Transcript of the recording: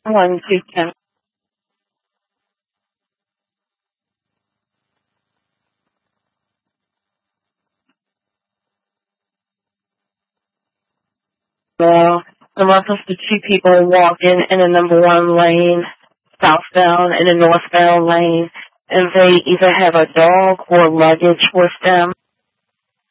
1, 2, 10. In reference to two people walking in a number 1 lane, southbound, and a northbound lane, and they either have a dog or luggage with them.